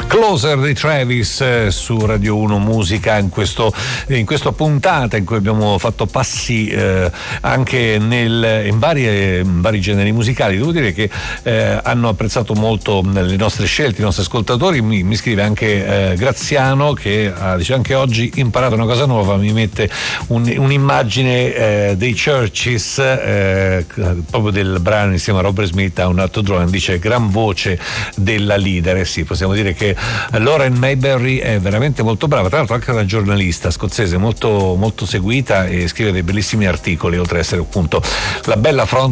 Closer di Travis su Radio 1 Musica in questa puntata in cui abbiamo fatto passi anche in vari generi musicali. Devo dire che hanno apprezzato molto le nostre scelte, i nostri ascoltatori. Mi scrive anche Graziano che dice: anche oggi imparato una cosa nuova, mi mette un'immagine dei Churches, proprio del brano insieme a Robert Smith a un altro drone. Dice: gran voce della leader. Sì, possiamo dire che Lauren Mayberry è veramente molto brava, tra l'altro anche una giornalista scozzese molto, molto seguita, e scrive dei bellissimi articoli, oltre ad essere appunto la bella front